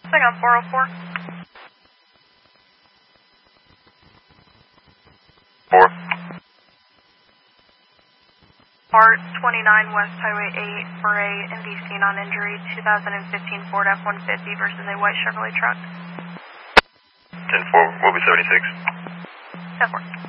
Hang on, 404. 4. Part 29 West Highway 8 for a MVC non-injury 2015 Ford F-150 versus a white Chevrolet truck. 10-4, will be 76. 10-4.